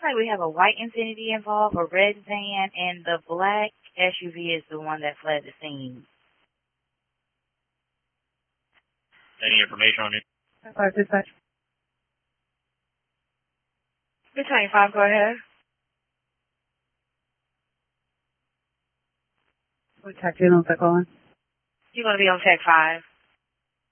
like we have a white Infiniti involved, a red van, and the black SUV is the one that fled the scene. Any information on it? 5 dispatch. 225, go ahead. What tech channel is that calling? You're going to be on Tech 5.